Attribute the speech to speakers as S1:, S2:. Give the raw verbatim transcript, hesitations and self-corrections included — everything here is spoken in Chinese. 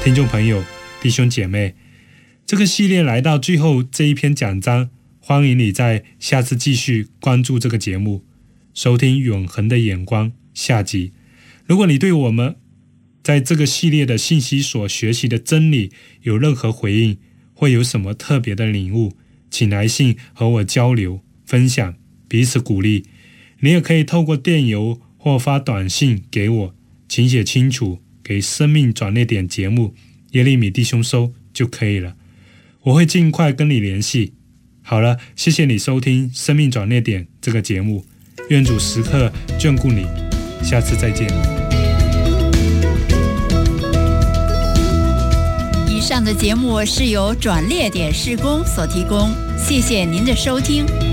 S1: 听众朋友、弟兄姐妹，这个系列来到最后这一篇讲章，欢迎你在下次继续关注这个节目，收听永恒的眼光下集。如果你对我们在这个系列的信息所学习的真理有任何回应，会有什么特别的领悟，请来信和我交流分享，彼此鼓励。你也可以透过电邮或发短信给我，请写清楚给生命转捩点节目耶利米弟兄收就可以了，我会尽快跟你联系。好了，谢谢你收听生命转捩点这个节目，愿主时刻眷顾你，下次再见。
S2: 以上的节目是由转捩点事工所提供，谢谢您的收听。